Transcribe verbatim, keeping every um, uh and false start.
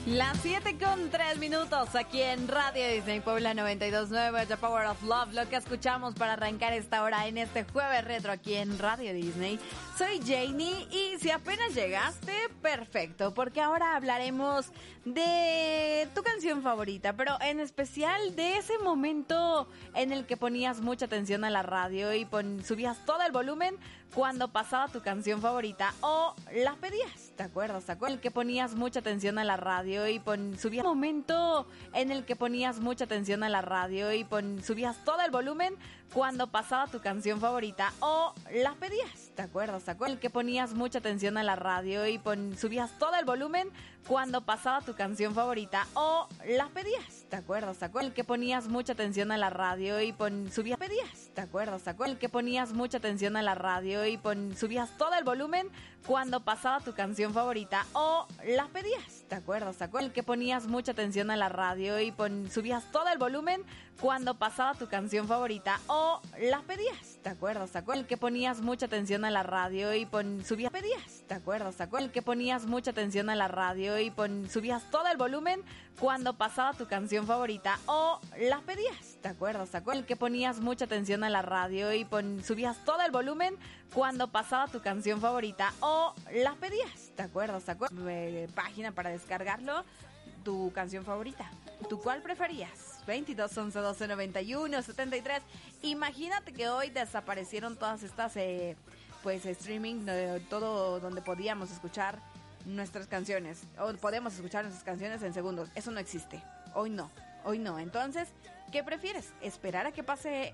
Las siete con tres minutos aquí en Radio Disney Puebla noventa y dos punto nueve, The Power of Love, lo que escuchamos para arrancar esta hora en este jueves retro aquí en Radio Disney. Soy Janie y si apenas llegaste, perfecto, porque ahora hablaremos de tu canción favorita, pero en especial de ese momento en el que ponías mucha atención a la radio y pon, subías todo el volumen cuando pasaba tu canción favorita o la pedías, ¿te acuerdas? ¿Te acuerdas? El que ponías mucha atención a la radio y pon, subías un momento en el que ponías mucha atención a la radio y pon, subías todo el volumen cuando pasaba tu canción favorita o la pedías, ¿te acuerdas? ¿Te acuerdas? El que ponías mucha atención a la radio y pon, subías todo el volumen cuando pasaba tu canción favorita o la pedías, ¿te acuerdas? ¿Te acuerdas? El que ponías mucha atención a la radio y pon, subías pedías, ¿te acuerdas? ¿Te acuerdas? El que ponías mucha atención a la radio y pon, subías todo el volumen cuando pasaba tu canción favorita o la pedías, ¿te acuerdas? ¿Te acuerdas? El que ponías mucha atención a la radio y pon, subías todo el volumen cuando pasaba tu canción favorita o la pedías, ¿te acuerdas? ¿Te acuerdas? El que ponías mucha atención a la radio y pon, subías pedías, ¿te acuerdas? ¿Te acuerdas? El que ponías mucha atención a la radio y pon, subías todo el volumen cuando pasaba tu canción favorita o la pedías, ¿te acuerdas? ¿Te acuerdas? El que ponías mucha atención a la radio y pon, subías todo el volumen cuando pasaba tu canción favorita o la pedías, ¿te acuerdas? ¿Te acuerdas? Eh, página para descargarlo, tu canción favorita. ¿Tú cuál preferías? veintidós, once, doce, noventa y uno, setenta y tres. Imagínate que hoy desaparecieron todas estas eh, pues streaming, eh, todo donde podíamos escuchar nuestras canciones, o podemos escuchar nuestras canciones en segundos. Eso no existe. Hoy no. Hoy no. Entonces, ¿qué prefieres? ¿Esperar a que pase